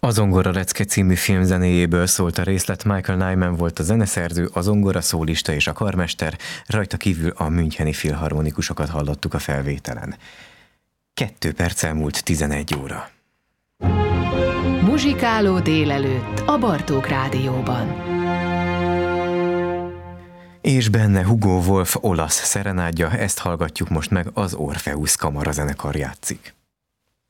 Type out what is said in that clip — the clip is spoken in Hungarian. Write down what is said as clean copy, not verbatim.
A Zongora lecke című film zenéjéből szólt a részlet, Michael Nyman volt a zeneszerző, a zongora szólista és a karmester, rajta kívül a müncheni filharmonikusokat hallottuk a felvételen. 2 perc elmúlt 11 óra. Muzsikáló délelőtt a Bartók Rádióban. És benne Hugo Wolf olasz szerenádja, ezt hallgatjuk most meg, az Orpheus kamarazenekar játszik.